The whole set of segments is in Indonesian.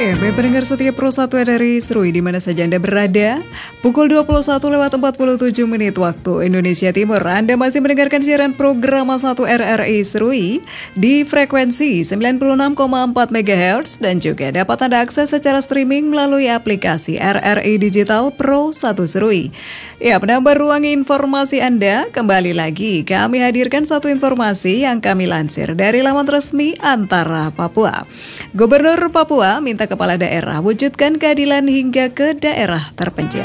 Baik pendengar setia Pro 1 RRI Serui di mana saja Anda berada. Pukul 21:47 waktu Indonesia Timur. Anda masih mendengarkan siaran program 1 RRI Serui di frekuensi 96,4 MHz dan juga dapat Anda akses secara streaming melalui aplikasi RRI Digital Pro 1 Serui. Ya, menambah ruang informasi Anda, kembali lagi kami hadirkan satu informasi yang kami lansir dari laman resmi Antara Papua. Gubernur Papua minta kepala daerah wujudkan keadilan hingga ke daerah terpencil.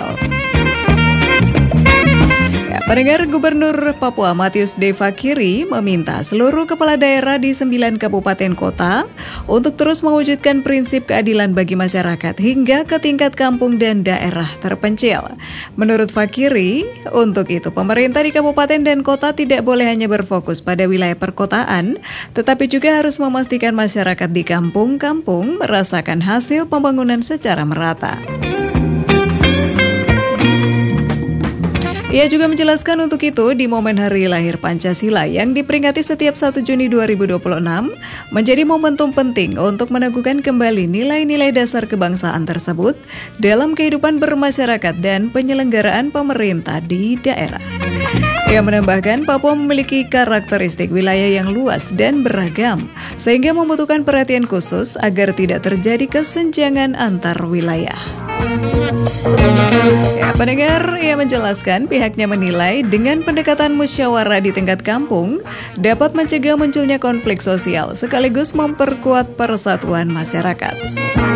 Pendengar, Gubernur Papua Matius D. Fakiri meminta seluruh kepala daerah di 9 kabupaten kota untuk terus mewujudkan prinsip keadilan bagi masyarakat hingga ke tingkat kampung dan daerah terpencil. Menurut Fakiri, untuk itu pemerintah di kabupaten dan kota tidak boleh hanya berfokus pada wilayah perkotaan, tetapi juga harus memastikan masyarakat di kampung-kampung merasakan hasil pembangunan secara merata. Ia juga menjelaskan untuk itu di momen hari lahir Pancasila yang diperingati setiap 1 Juni 2026 menjadi momentum penting untuk meneguhkan kembali nilai-nilai dasar kebangsaan tersebut dalam kehidupan bermasyarakat dan penyelenggaraan pemerintah di daerah. Ia menambahkan Papua memiliki karakteristik wilayah yang luas dan beragam sehingga membutuhkan perhatian khusus agar tidak terjadi kesenjangan antar wilayah. Pendengar, ia menjelaskan pihaknya menilai dengan pendekatan musyawarah di tingkat kampung dapat mencegah munculnya konflik sosial sekaligus memperkuat persatuan masyarakat.